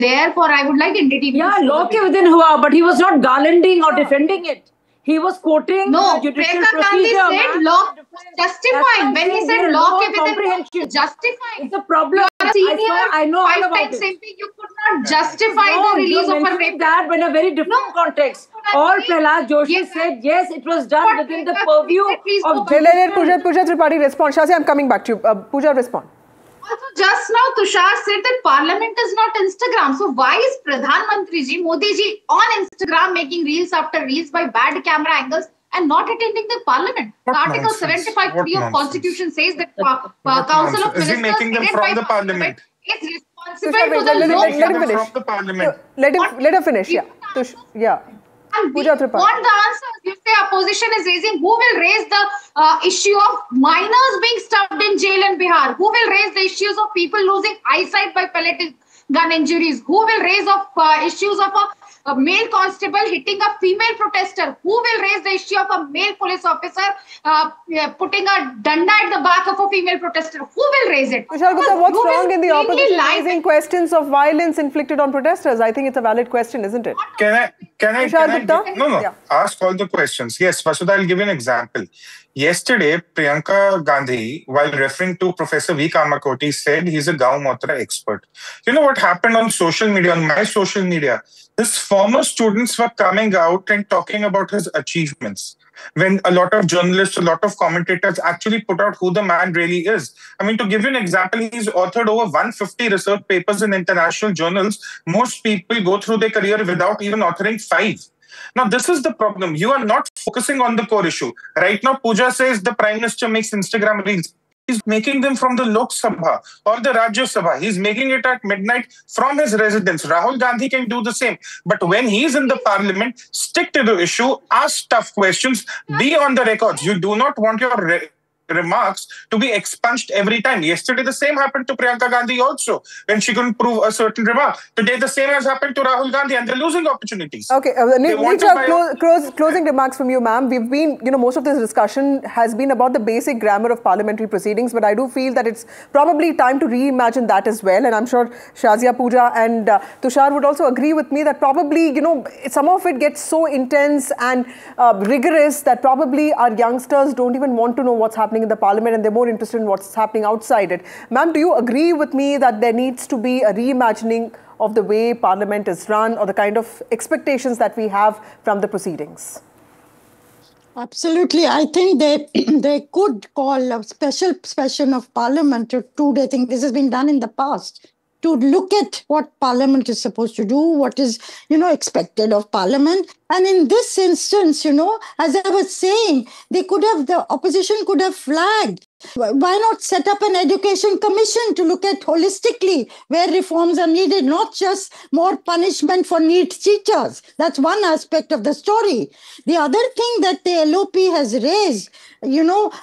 Therefore, I would like NDTV. Yeah, law ke within hua, but he was not garlanding or defending it. He was quoting the judicial procedure. Priyanka Gandhi said law justifying. When he said law ke within justifying. It's a problem. I know all about it. You could not justify the release of a rape. That in a very different context. All Prahlad Joshi said, yes, it was done within the purview of... Let Pooja Tripathi respond. Shazia, I'm coming back to you. Pooja, respond. Also, just now Tushar said that Parliament is not Instagram. So why is Pradhan Mantri ji, Modi ji on Instagram making reels after reels by bad camera angles and not attending the Parliament? Article 75(3) of Constitution says that Council of Ministers... Is he making them from the Parliament? Is responsible for the let him finish. From the Parliament. Let her finish. Yeah. And we want the answers. If the opposition is raising, who will raise the issue of minors being stuffed in jail in Bihar? Who will raise the issues of people losing eyesight by pellet gun injuries? Who will raise issues of a male constable hitting a female protester? Who will raise the issue of a male police officer putting a danda at the back of a female protester? Who will raise it? Tushar Gupta, what's wrong in the opposition raising questions of violence inflicted on protesters? I think it's a valid question, isn't it? Can I Yeah. Ask all the questions. Yes, Vasudha, I'll give you an example. Yesterday, Priyanka Gandhi, while referring to Professor V. Kamakoti, said he's a Gau Motra expert. You know what happened on social media, on my social media? His former students were coming out and talking about his achievements. When a lot of journalists, a lot of commentators actually put out who the man really is. I mean, to give you an example, he's authored over 150 research papers in international journals. Most people go through their career without even authoring 5. Now, this is the problem. You are not focusing on the core issue. Right now, Pooja says the Prime Minister makes Instagram reels. He's making them from the Lok Sabha or the Rajya Sabha. He's making it at midnight from his residence. Rahul Gandhi can do the same. But when he's in the Parliament, stick to the issue, ask tough questions, be on the records. You do not want your remarks to be expunged every time. Yesterday, the same happened to Priyanka Gandhi also, when she couldn't prove a certain remark. Today, the same has happened to Rahul Gandhi, and they're losing opportunities. Okay, Neeta, closing remarks from you, ma'am. We've been, most of this discussion has been about the basic grammar of parliamentary proceedings, but I do feel that it's probably time to reimagine that as well. And I'm sure Shazia, Pooja, and Tushar would also agree with me that probably, some of it gets so intense and rigorous that probably our youngsters don't even want to know what's happening in the Parliament, and they're more interested in what's happening outside it. Ma'am, do you agree with me that there needs to be a reimagining of the way Parliament is run or the kind of expectations that we have from the proceedings? Absolutely. I think they could call a special session of Parliament to I think this has been done in the past, to look at what Parliament is supposed to do, what is, expected of Parliament. And in this instance, as I was saying, the opposition could have flagged. Why not set up an education commission to look at holistically where reforms are needed, not just more punishment for NEET teachers? That's one aspect of the story. The other thing that the LOP has raised, while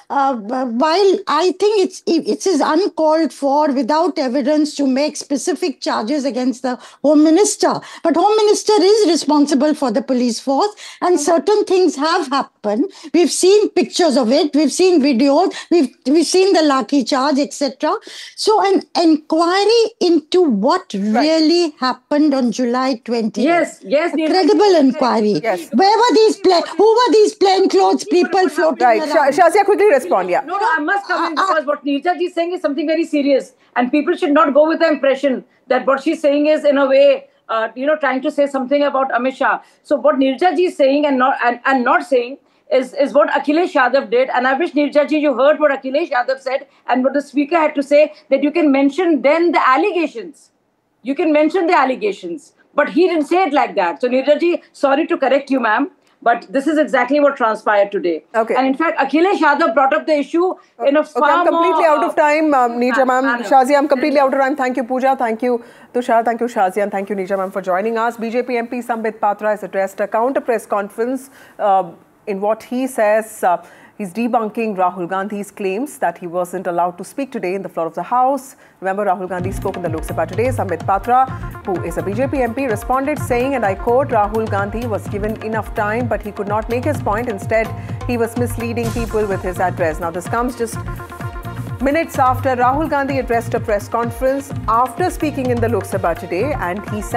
I think it is uncalled for without evidence to make specific charges against the Home Minister. But Home Minister is responsible for the police force, and certain things have happened. We've seen pictures of it. We've seen videos. We've seen the lathi charge, etc. So an inquiry into what really happened on July 20th. Yes. A credible inquiry. Yes. Where were these who were these plainclothes people floating around? Shazia, quickly respond, yeah. No, I must come in because what Neeta ji is saying is something very serious, and people should not go with the impression that what she's saying is in a way, trying to say something about Amit Shah. So what Neerja ji is saying and not saying is what Akhilesh Yadav did. And I wish Neerja ji, you heard what Akhilesh Yadav said and what the speaker had to say, that you can mention then the allegations. You can mention the allegations. But he didn't say it like that. So Neerja ji, sorry to correct you, ma'am, but this is exactly what transpired today. Okay. And in fact, Akhilesh Yadav brought up the issue in a far I'm completely out of time, Neeta ma'am. Shazia, I'm completely out of time. Thank you, Pooja. Thank you, Tushar. Thank you, Shazia. And thank you, Neeta ma'am, for joining us. BJP MP Sambit Patra has addressed a counter press conference in what he says he's debunking Rahul Gandhi's claims that he wasn't allowed to speak today in the floor of the House. Remember, Rahul Gandhi spoke in the Lok Sabha today. Sambit Patra, who is a BJP MP, responded saying, and I quote, Rahul Gandhi was given enough time, but he could not make his point. Instead, he was misleading people with his address. Now, this comes just minutes after Rahul Gandhi addressed a press conference after speaking in the Lok Sabha today, and he said